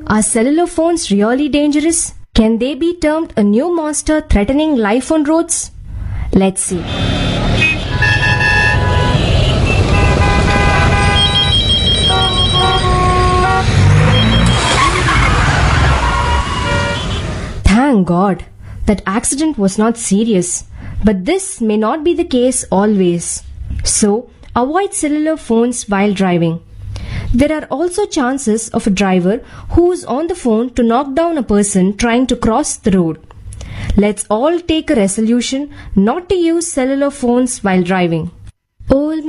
Are cellular phones really dangerous? Can they be termed a new monster threatening life on roads? Let's see. Thank God, that accident was not serious, but this may not be the case always. So, avoid cellular phones while driving. There are also chances of a driver who is on the phone to knock down a person trying to cross the road. Let's all take a resolution not to use cellular phones while driving. All